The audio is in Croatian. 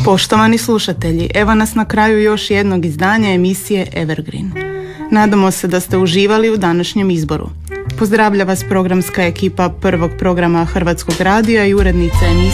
Poštovani slušatelji, evo nas na kraju još jednog izdanja emisije Evergreen. Nadamo se da ste uživali u današnjem izboru. Pozdravlja vas programska ekipa prvog programa Hrvatskog radija i urednica emisije